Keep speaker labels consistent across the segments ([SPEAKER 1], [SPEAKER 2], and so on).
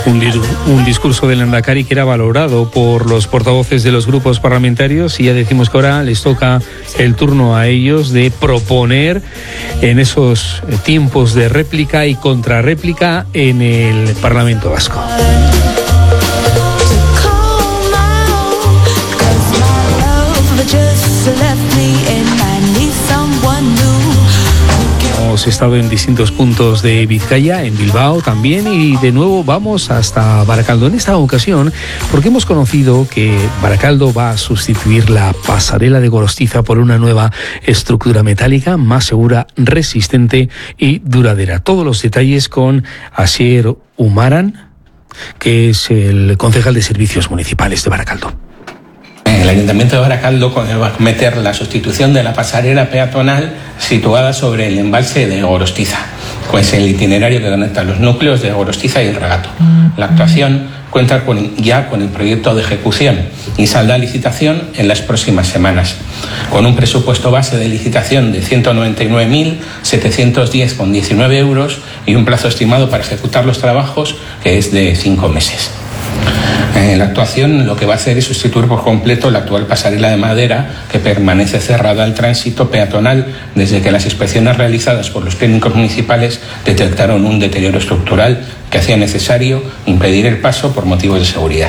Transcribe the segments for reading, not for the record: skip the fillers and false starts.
[SPEAKER 1] Un discurso del Lehendakari que era valorado por los portavoces de los grupos parlamentarios, y ya decimos que ahora les toca el turno a ellos de proponer en esos tiempos de réplica y contrarréplica en el Parlamento Vasco. Hemos estado en distintos puntos de Vizcaya, en Bilbao también, y de nuevo vamos hasta Barakaldo en esta ocasión porque hemos conocido que Barakaldo va a sustituir la pasarela de Gorostiza por una nueva estructura metálica más segura, resistente y duradera. Todos los detalles con Asier Umaran, que es el concejal de Servicios Municipales de Barakaldo.
[SPEAKER 2] El Ayuntamiento de Barakaldo va a acometer la sustitución de la pasarela peatonal situada sobre el embalse de Gorostiza, pues el itinerario que conecta los núcleos de Gorostiza y el Regato. La actuación cuenta ya con el proyecto de ejecución y saldrá a licitación en las próximas semanas, con un presupuesto base de licitación de 199.710,19 euros y un plazo estimado para ejecutar los trabajos que es de 5 meses. La actuación lo que va a hacer es sustituir por completo la actual pasarela de madera que permanece cerrada al tránsito peatonal desde que las inspecciones realizadas por los técnicos municipales detectaron un deterioro estructural que hacía necesario impedir el paso por motivos de seguridad.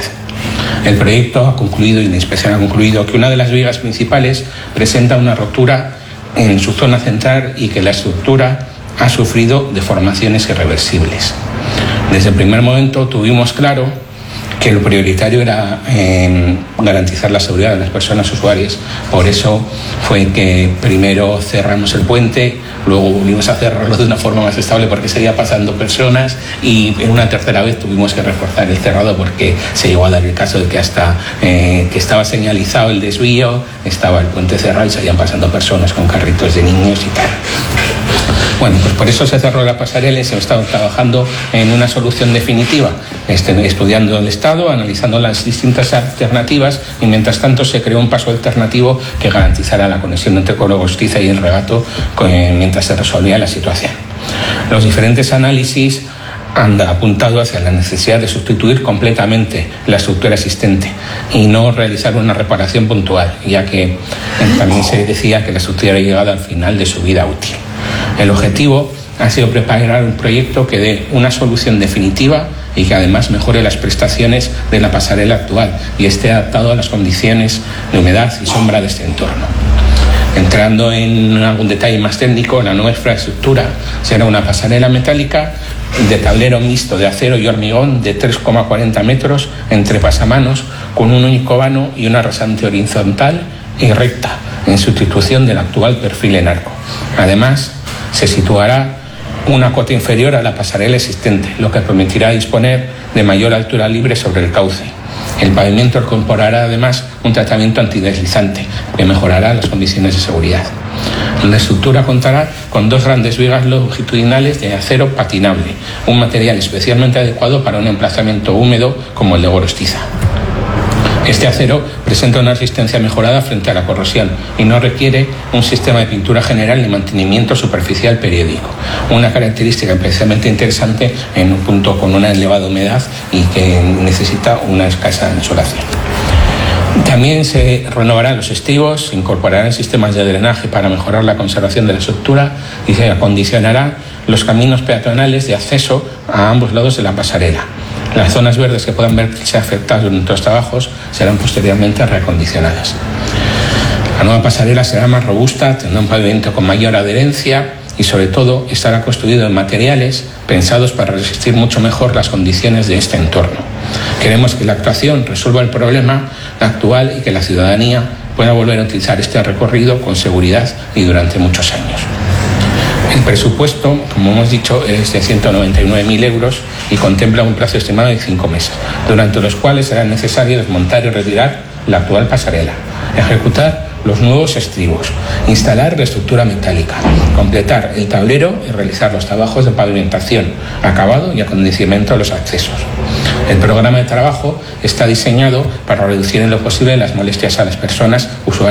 [SPEAKER 2] El proyecto ha concluido y la inspección ha concluido que una de las vigas principales presenta una rotura en su zona central y que la estructura ha sufrido deformaciones irreversibles. Desde el primer momento tuvimos claro que lo prioritario era garantizar la seguridad de las personas usuarias. Por eso fue que primero cerramos el puente, luego volvimos a cerrarlo de una forma más estable porque seguía pasando personas, y en una tercera vez tuvimos que reforzar el cerrado porque se llegó a dar el caso de que hasta que estaba señalizado el desvío, estaba el puente cerrado y seguían pasando personas con carritos de niños y tal. Bueno, pues por eso se cerró la pasarela y se ha estado trabajando en una solución definitiva, estudiando el estado, analizando las distintas alternativas, y mientras tanto se creó un paso alternativo que garantizara la conexión entre Gorostiza y el Regato mientras se resolvía la situación. Los diferentes análisis han apuntado hacia la necesidad de sustituir completamente la estructura existente y no realizar una reparación puntual, ya que también se decía que la estructura había llegado al final de su vida útil. El objetivo ha sido preparar un proyecto que dé una solución definitiva y que además mejore las prestaciones de la pasarela actual y esté adaptado a las condiciones de humedad y sombra de este entorno. Entrando en algún detalle más técnico, la nueva infraestructura será una pasarela metálica de tablero mixto de acero y hormigón de 3,40 metros entre pasamanos, con un único vano y una rasante horizontal y recta, en sustitución del actual perfil en arco. Además, se situará una cota inferior a la pasarela existente, lo que permitirá disponer de mayor altura libre sobre el cauce. El pavimento incorporará además un tratamiento antideslizante que mejorará las condiciones de seguridad. La estructura contará con 2 grandes vigas longitudinales de acero patinable, un material especialmente adecuado para un emplazamiento húmedo como el de Gorostiza. Este acero presenta una resistencia mejorada frente a la corrosión y no requiere un sistema de pintura general ni mantenimiento superficial periódico, una característica especialmente interesante en un punto con una elevada humedad y que necesita una escasa insolación. También se renovarán los estribos, se incorporarán sistemas de drenaje para mejorar la conservación de la estructura y se acondicionarán los caminos peatonales de acceso a ambos lados de la pasarela. Las zonas verdes que puedan verse afectadas durante los trabajos serán posteriormente reacondicionadas. La nueva pasarela será más robusta, tendrá un pavimento con mayor adherencia y sobre todo estará construido en materiales pensados para resistir mucho mejor las condiciones de este entorno. Queremos que la actuación resuelva el problema actual y que la ciudadanía pueda volver a utilizar este recorrido con seguridad y durante muchos años. El presupuesto, como hemos dicho, es de 199.000 euros y contempla un plazo estimado de 5 meses, durante los cuales será necesario desmontar y retirar la actual pasarela, ejecutar los nuevos estribos, instalar la estructura metálica, completar el tablero y realizar los trabajos de pavimentación, acabado y acondicionamiento de los accesos. El programa de trabajo está diseñado para reducir en lo posible las molestias a las personas usuarias